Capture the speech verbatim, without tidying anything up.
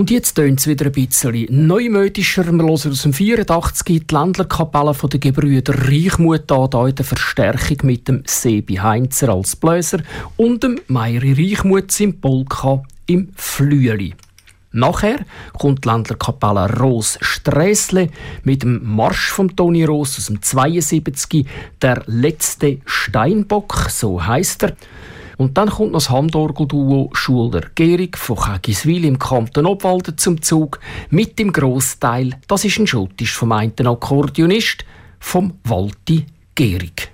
Und jetzt tönt es wieder ein bisschen neumodischer. Wir hören aus dem vierundachtzig die Ländlerkapelle der Gebrüder Reichmuth an, hier in der Verstärkung mit dem Sebi Heinzer als Bläser und dem Meiri Reichmuth im Polka im Flüeli. Nachher kommt die Ländlerkapelle Ros Strässle mit dem Marsch von Toni Roos aus dem zweiundsiebzig, der letzte Steinbock, so heisst er. Und dann kommt noch das Handorgelduo Schuler Gehrig von Kägiswil im Kanton Obwalden zum Zug mit dem Grossteil, das ist ein Schottisch vom einen Akkordeonist, vom Walti Gehrig.